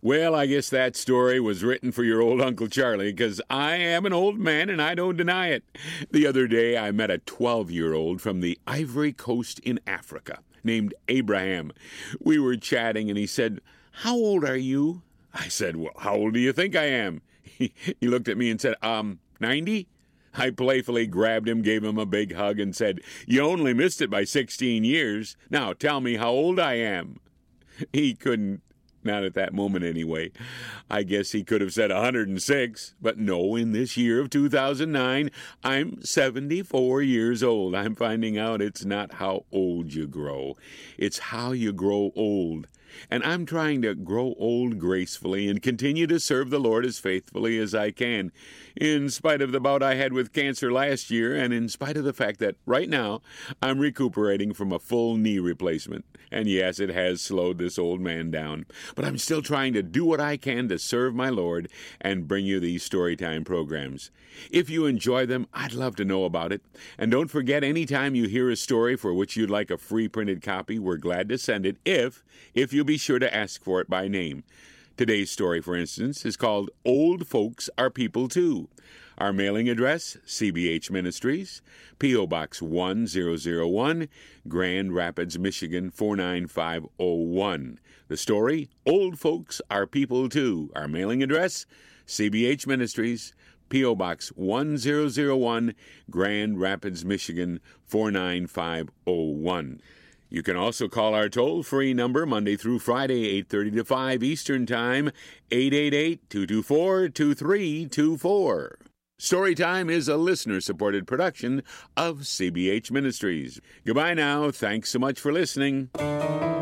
Well, I guess that story was written for your old Uncle Charlie, because I am an old man and I don't deny it. The other day I met a 12-year-old from the Ivory Coast in Africa named Abraham. We were chatting and he said, "How old are you?" I said, "Well, how old do you think I am?" He looked at me and said, 90? I playfully grabbed him, gave him a big hug, and said, "You only missed it by 16 years. Now tell me how old I am." He couldn't. Not at that moment, anyway. I guess he could have said 106, but no, in this year of 2009, I'm 74 years old. I'm finding out it's not how old you grow. It's how you grow old. And I'm trying to grow old gracefully and continue to serve the Lord as faithfully as I can, in spite of the bout I had with cancer last year, and in spite of the fact that right now I'm recuperating from a full knee replacement. And yes, it has slowed this old man down. But I'm still trying to do what I can to serve my Lord and bring you these Storytime programs. If you enjoy them, I'd love to know about it. And don't forget, anytime you hear a story for which you'd like a free printed copy, we're glad to send it if you'll be sure to ask for it by name. Today's story, for instance, is called Old Folks Are People Too. Our mailing address, CBH Ministries, P.O. Box 1001, Grand Rapids, Michigan 49501. The story, Old Folks Are People Too. Our mailing address, CBH Ministries, P.O. Box 1001, Grand Rapids, Michigan 49501. You can also call our toll-free number Monday through Friday, 8:30 to 5 Eastern Time, 888-224-2324. Storytime is a listener-supported production of CBH Ministries. Goodbye now. Thanks so much for listening.